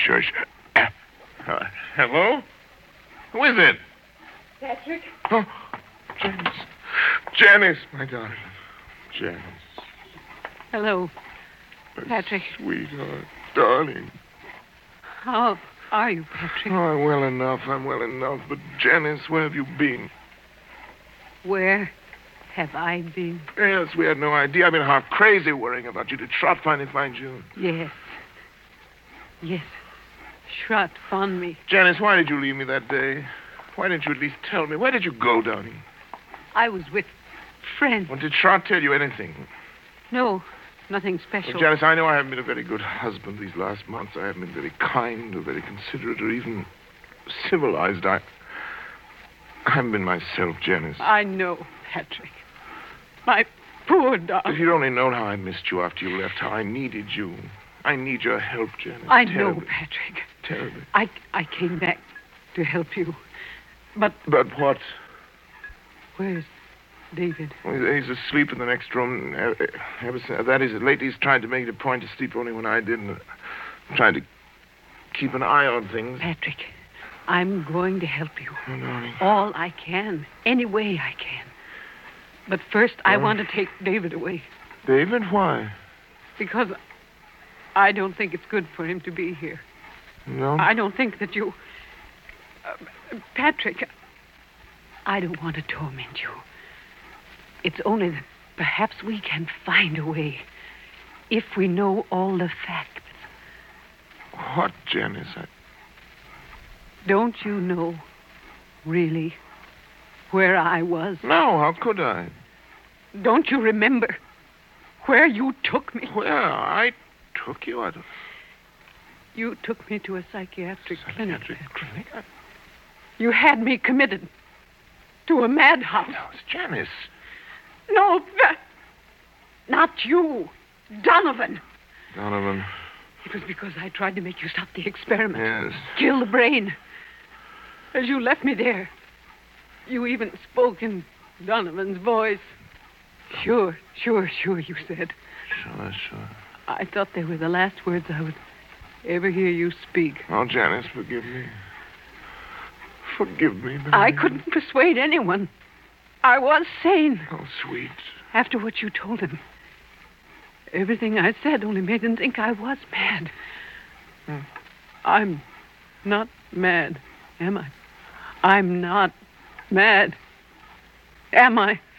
Sure. Hello? Who is it? Patrick? Oh, Janice. Janice, my darling. Janice. Hello, My Patrick. Sweetheart. Darling. How are you, Patrick? Oh, I'm well enough. But, Janice, where have you been? Where have I been? Yes, we had no idea. I've been half crazy worrying about you. Did Trot finally find you? Yes. Yes. Schrott found me. Janice, why did you leave me that day? Why didn't you at least tell me? Where did you go, darling? I was with friends. Well, did Trot tell you anything? No, nothing special. Well, Janice, I know I haven't been a very good husband these last months. I haven't been very kind or very considerate or even civilized. I haven't been myself, Janice. I know, Patrick. My poor If darling. you'd only known how I missed you after you left, how I needed you. I need your help, Janice. I know, Terribly. Patrick. Terribly. I came back to help you. But But what? where's David? Well, he's asleep in the next room. That is, lately he's tried to make it a point to sleep only when I didn't. I'm trying to keep an eye on things. Patrick, I'm going to help you. Oh, darling. All I can. Any way I can. But first, I want to take David away. David, why? Because I don't think it's good for him to be here. No? I don't think that you... Patrick, I don't want to torment you. It's only that perhaps we can find a way if we know all the facts. What, Janice? Don't you know, really, where I was? No, how could I? Don't you remember where you took me? Where? I took you? You took me to a psychiatric clinic. clinic? You had me committed to a madhouse. No, it's Janice. No, not you. Donovan. Donovan. It was because I tried to make you stop the experiment. Yes. Kill the brain. As you left me there, you even spoke in Donovan's voice. Sure, you said. Sure. I thought they were the last words I would ever hear you speak. Oh, Janice, forgive me. Forgive me, darling. I couldn't persuade anyone. I was sane. Oh, sweet. After what you told him. Everything I said only made him think I was mad. I'm not mad, am I? I'm not mad, am I?